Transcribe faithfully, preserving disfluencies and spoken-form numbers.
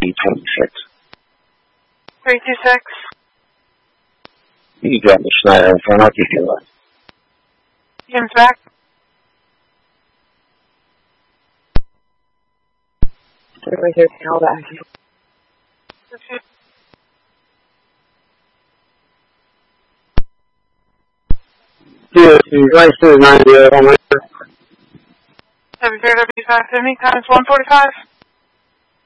B twenty-six. three two six. You got me, Schneider. I'll help you do it. Jim's back. Everybody's here to call back. Two, two, right, two, nine, zero, one, seven zero W five seventy times one forty-five.